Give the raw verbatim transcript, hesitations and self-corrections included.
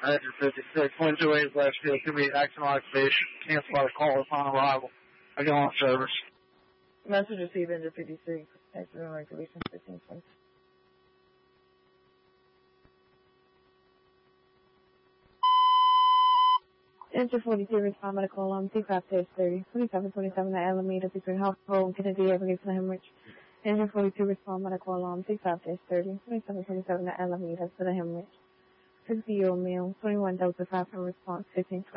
Edge fifty-six, wind two eight left field, could be action activation, cancel out a call upon arrival. I go on service. Message received, Engine fifty-six, accident activation fifteen twenty. Engine forty-two, respond by the call on T five dash thirty, twenty-seven twenty-seven, the Alameda between Household and Kennedy Avenue to Hemorrhage. Engine forty-two, respond by the call on T five dash thirty, twenty-seven twenty-seven, the Alameda to the Hemorrhage. sixty-year-old male, twenty-one Delta five, response fifteen twenty.